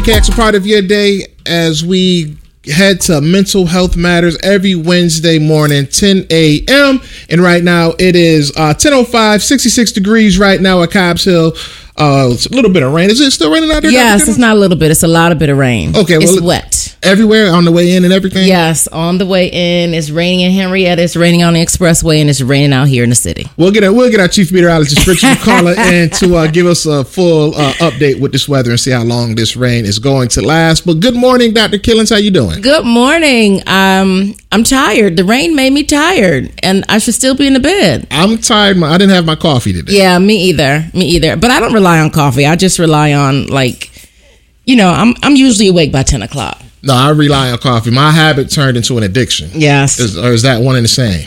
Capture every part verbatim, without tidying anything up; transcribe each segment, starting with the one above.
It's a part of your day as we head to Mental Health Matters every Wednesday morning, ten a.m. And right now it is uh, ten oh five, sixty-six degrees right now at Cobbs Hill. Uh, it's a little bit of rain. Is it still raining out there? Yes, it's not a little bit. It's a lot of bit of rain. Okay, well, it's wet everywhere on the way in and everything. Yes, on the way in. It's raining in Henrietta. It's raining on the expressway, and it's raining out here in the city. We'll get a, we'll get our chief meteorologist Richard McCullough in to uh, give us a full uh, update with this weather and see how long this rain is going to last. But good morning, Doctor Killens. How you doing? Good morning. Um, I'm tired. The rain made me tired, and I should still be in the bed. I'm tired. I didn't have my coffee today. Yeah, me either. Me either. But I don't rely on coffee. I just rely on, like, you know, I'm I'm usually awake by ten o'clock. No, I rely on coffee. My habit turned into an addiction. Yes. Is, or is that one and the same?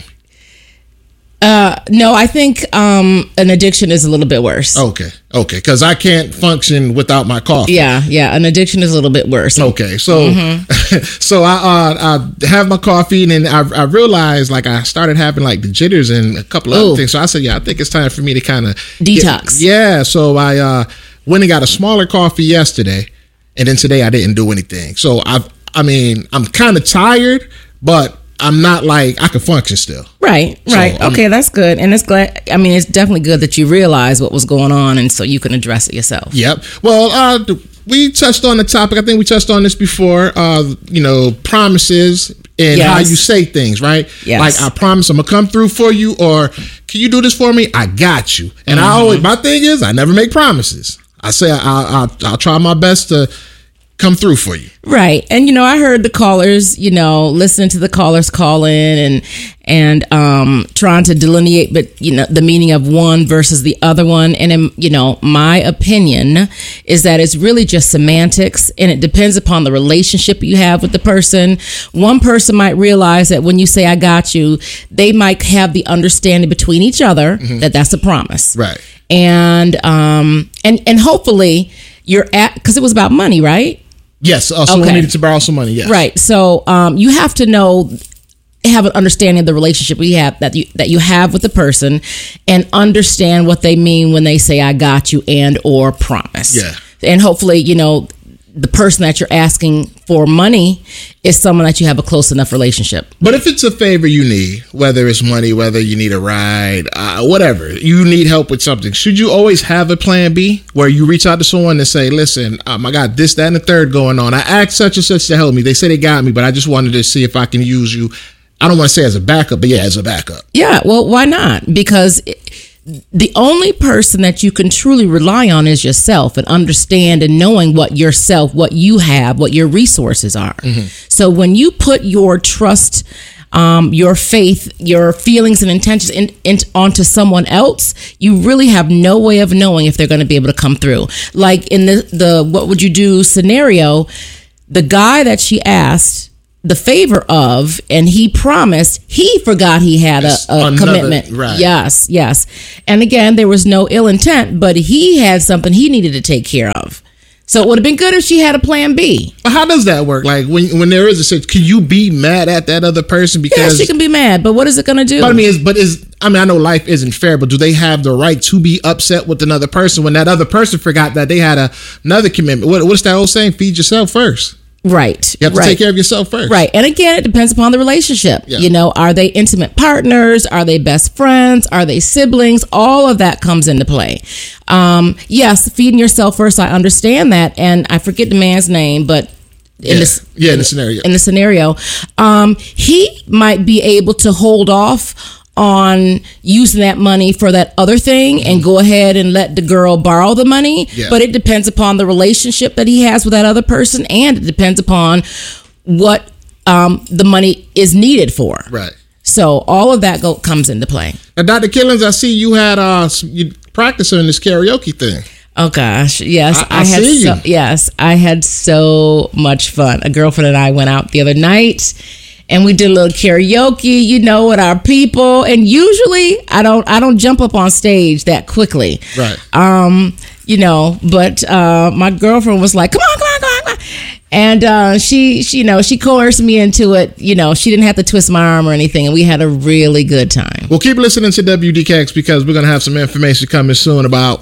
Uh, no, I think um, an addiction is a little bit worse. Okay, okay, because I can't function without my coffee. Yeah, yeah, an addiction is a little bit worse. Okay, so mm-hmm. so I uh, I have my coffee, and then I, I realized like I started having like the jitters and a couple of Ooh. other things. So I said, yeah, I think it's time for me to kind of detox. Get, yeah, so I uh, went and got a smaller coffee yesterday, and then today I didn't do anything. So I I mean I'm kind of tired, but I'm not like I can function still. Right, right. So, okay, that's good. And it's glad. I mean, it's definitely good that you realize what was going on, and so you can address it yourself. Yep. Well, uh, we touched on the topic. I think we touched on this before. Uh, you know, promises and yes. how you say things, right? Yes. Like I promise I'm gonna come through for you, or can you do this for me? I got you. And mm-hmm. I always my thing is I never make promises. I say I, I, I'll try my best to come through for you. Right. And, you know, I heard the callers, you know, listening to the callers call in and, and, um, trying to delineate, but, you know, the meaning of one versus the other one. And, in, you know, my opinion is that it's really just semantics, and it depends upon the relationship you have with the person. One person might realize that when you say, I got you, they might have the understanding between each other mm-hmm. that that's a promise. Right. And, um, and, and hopefully you're at, cause it was about money, right? Yes, uh, someone okay. needed to borrow some money, yes. Right, so um, you have to know, have an understanding of the relationship we have that you that you have with the person, and understand what they mean when they say, I got you and or promise. Yeah. And hopefully, you know, the person that you're asking for money is someone that you have a close enough relationship. But if it's a favor you need, whether it's money, whether you need a ride, uh, whatever, you need help with something, should you always have a plan B where you reach out to someone and say, listen, um, I got this, that, and the third going on. I asked such and such to help me. They said they got me, but I just wanted to see if I can use you. I don't want to say as a backup, but yeah, as a backup. Yeah, well, why not? Because it, the only person that you can truly rely on is yourself, and understand and knowing what yourself, what you have, what your resources are. Mm-hmm. So when you put your trust, um, your faith, your feelings and intentions in, in, onto someone else, you really have no way of knowing if they're going to be able to come through. Like in the, the what would you do scenario, the guy that she asked the favor of, and he promised, he forgot he had a, a Another, commitment. Right. Yes, yes. And again, there was no ill intent, but he had something he needed to take care of. So it would have been good if she had a plan B. But how does that work? Like when when there is a situation, can you be mad at that other person? Because yeah, she can be mad, but what is it going to do? But I mean, is, but is I mean, I know life isn't fair, but do they have the right to be upset with another person when that other person forgot that they had a, another commitment? What, what's that old saying? Feed yourself first. Right. You have to right. take care of yourself first. Right. And again, it depends upon the relationship. Yeah. You know, are they intimate partners? Are they best friends? Are they siblings? All of that comes into play. Um, yes, feeding yourself first. I understand that. And I forget the man's name, but in yeah. this yeah, in the scenario. In the scenario, um, he might be able to hold off on using that money for that other thing and go ahead and let the girl borrow the money. Yeah. But it depends upon the relationship that he has with that other person, and it depends upon what um, the money is needed for. Right. So all of that go, comes into play. Now, Doctor Killens, I see you had uh, you practicing this karaoke thing. Oh gosh, yes, I, I, I had see so, you. yes, I had so much fun. A girlfriend and I went out the other night, and we did a little karaoke, you know, with our people. And usually I don't I don't jump up on stage that quickly. Right. Um, you know, but uh, my girlfriend was like, come on, come on, come on, come on. And uh, she, she, you know, she coerced me into it. You know, she didn't have to twist my arm or anything. And we had a really good time. Well, keep listening to W D K X because we're going to have some information coming soon about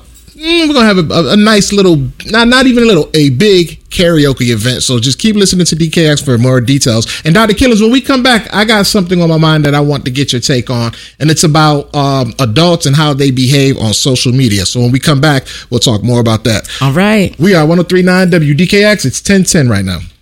mm, we're gonna have a, a, a nice little, not not even a little, a big karaoke event. So just keep listening to D K X for more details. And Doctor Killers, when we come back, I got something on my mind that I want to get your take on, and it's about um, adults and how they behave on social media. So when we come back, we'll talk more about that. All right. We are one oh three point nine W D K X. It's ten ten right now.